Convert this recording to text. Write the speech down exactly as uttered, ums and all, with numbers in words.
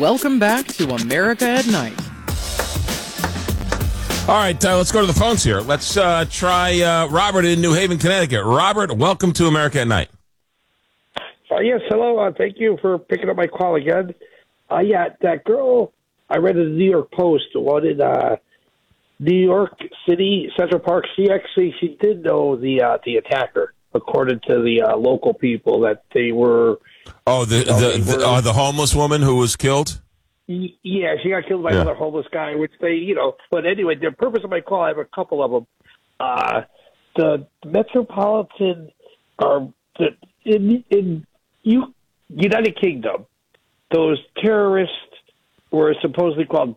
welcome back to America at Night. All right, uh, let's go to the phones here. Let's uh, try uh, Robert in New Haven, Connecticut. Robert, welcome to America at Night. Uh, yes, hello. Uh, thank you for picking up my call again. Uh, yeah, that girl I read in the New York Post, the one in uh, New York City, Central Park, she actually she did know the uh, the attacker, according to the uh, local people, that they were... Oh, the you know, the they the, were, uh, the homeless woman who was killed? y- Yeah, she got killed by Yeah. another homeless guy, which they, you know... But anyway, the purpose of my call, I have a couple of them. Uh, the Metropolitan... Uh, the, in, in you, United Kingdom, those terrorists were supposedly called